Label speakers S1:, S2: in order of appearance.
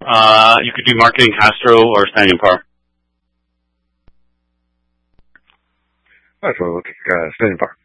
S1: You could do Marketing Castro or Standing Par.
S2: All right, so we'll take Standing Par.